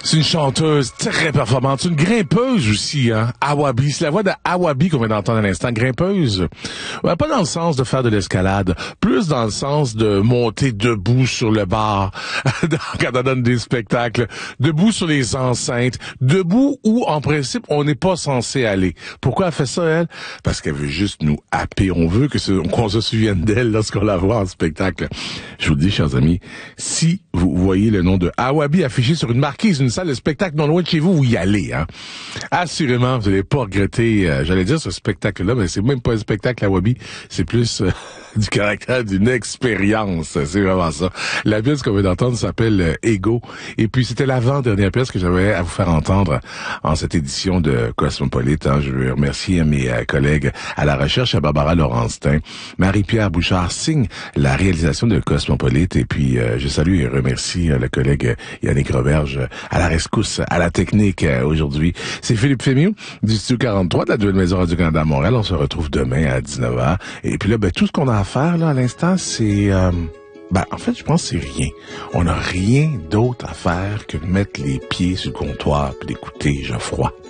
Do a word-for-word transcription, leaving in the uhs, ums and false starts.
C'est une chanteuse très performante, une grimpeuse aussi, hein. Awabi, c'est la voix de Awabi qu'on vient d'entendre à l'instant, grimpeuse. Ouais, pas dans le sens de faire de l'escalade, plus dans le sens de monter debout sur le bar quand on donne des spectacles, debout sur les enceintes, debout où en principe on n'est pas censé aller. Pourquoi elle fait ça, elle? Parce qu'elle veut juste nous happer. On veut que ce, qu'on se souvienne d'elle lorsqu'on la voit en spectacle. Je vous le dis, chers amis, si vous voyez le nom de Awabi affiché sur une marquise, une salle de spectacle non loin de chez vous, vous y allez, hein. Assurément, vous n'allez pas regretter, euh, j'allais dire ce spectacle-là, mais c'est même pas un spectacle Awabi, c'est plus euh, du caractère d'une expérience, c'est vraiment ça. La pièce qu'on vient d'entendre s'appelle euh, Ego, et puis c'était l'avant-dernière pièce que j'avais à vous faire entendre en cette édition de Cosmopolite, hein. Je veux remercier mes euh, collègues à la recherche, à Barbara Laurenstein, Marie-Pierre Bouchard signe la réalisation de Cosmopolite, et puis euh, je salue et remercie euh, le collègue Yannick Roberge à la rescousse, à la technique euh, aujourd'hui. C'est Philippe Fémieux du Studio quarante-trois de la Duelle Maison Radio-Canada à Montréal. On se retrouve demain à dix-neuf heures. Et puis là, ben, tout ce qu'on a à faire là à l'instant, c'est... Euh, ben, en fait, je pense que c'est rien. On n'a rien d'autre à faire que de mettre les pieds sur le comptoir et d'écouter Geoffroy.